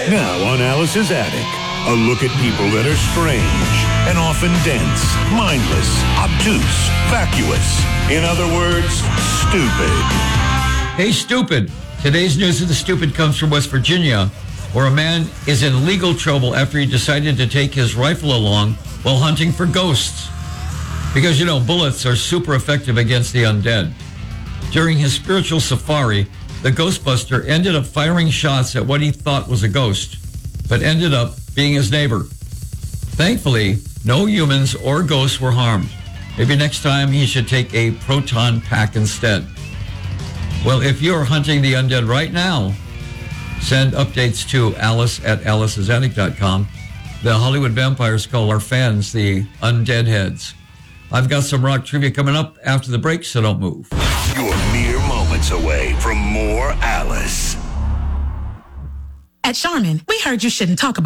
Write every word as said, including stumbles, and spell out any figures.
Now on Alice's Attic, a look at people that are strange and often dense, mindless, obtuse, vacuous. In other words, stupid. Hey, stupid. Today's news of the stupid comes from West Virginia, where a man is in legal trouble after he decided to take his rifle along while hunting for ghosts. Because, you know, bullets are super effective against the undead. During his spiritual safari, the Ghostbuster ended up firing shots at what he thought was a ghost, but ended up being his neighbor. Thankfully, no humans or ghosts were harmed. Maybe next time he should take a proton pack instead. Well, if you're hunting the undead right now, send updates to Alice at alice's attic dot com. The Hollywood vampires call our fans the undead heads. I've got some rock trivia coming up after the break, so don't move. You're mere moments away from more Alice. At Charmin, we heard you shouldn't talk about